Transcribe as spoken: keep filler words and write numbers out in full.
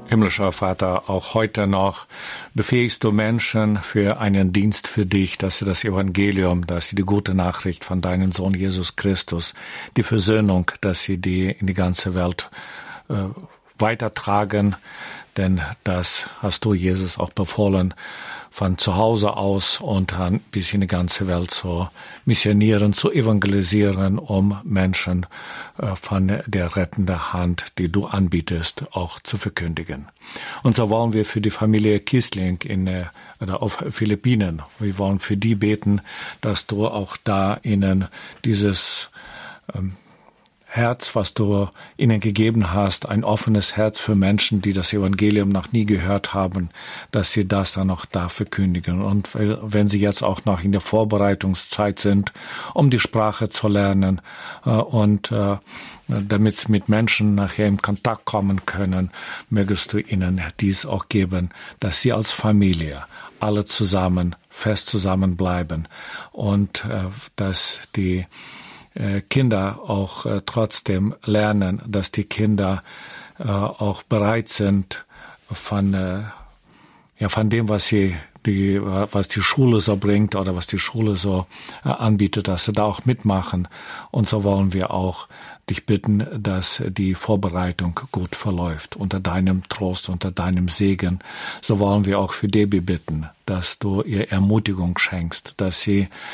Himmlischer Vater, auch heute noch befähigst du Menschen für einen Dienst für dich, dass sie das Evangelium, dass sie die gute Nachricht von deinem Sohn Jesus Christus, die Versöhnung, dass sie die in die ganze Welt äh, weitertragen. Denn das hast du, Jesus, auch befohlen, von zu Hause aus und dann bis in die ganze Welt zu missionieren, zu evangelisieren, um Menschen äh, von der rettenden Hand, die du anbietest, auch zu verkündigen. Und so wollen wir für die Familie Kiesling in, äh, oder auf Philippinen, wir wollen für die beten, dass du auch da ihnen dieses ähm, Herz, was du ihnen gegeben hast, ein offenes Herz für Menschen, die das Evangelium noch nie gehört haben, dass sie das dann auch da verkündigen. Und wenn sie jetzt auch noch in der Vorbereitungszeit sind, um die Sprache zu lernen äh, und äh, damit sie mit Menschen nachher in Kontakt kommen können, mögest du ihnen dies auch geben, dass sie als Familie alle zusammen, fest zusammenbleiben und äh, dass die Kinder auch äh, trotzdem lernen, dass die Kinder äh, auch bereit sind von äh, ja von dem, was sie die was die Schule so bringt oder was die Schule so äh, anbietet, dass sie da auch mitmachen. Und so wollen wir auch dich bitten, dass die Vorbereitung gut verläuft unter deinem Trost, unter deinem Segen. So wollen wir auch für Debbie bitten, dass du ihr Ermutigung schenkst, dass sie